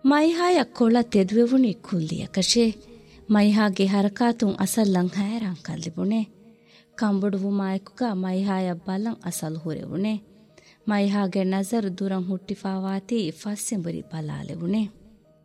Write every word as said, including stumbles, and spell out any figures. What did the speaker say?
ಮೈಹಾಯ ಕೊಳ ತೆದುವೆವುನಿ ಕುಲ್ಲಿಯ ಕಶೆ ಮೈಹಾಗೆ ಹರಕಾತುಂ ಅಸಲ್ಲಂ ಹೈರಾಂ ಕಲ್ಲಿಬುಣೆ ಕಂಬುಡುವು ಮಾಯಕುಗ ಮೈಹಾಯ ಬಲಂ ಅಸಲ್ ಹುರೆವುಣೆ ಮೈಹಾಗೆ ನಜರ್ ದುರಂ ಹುಟ್ಟಿಫಾವಾತಿ ಫಸ್ಸೆಂಬುರಿ ಬಲಾಲೆವುಣೆ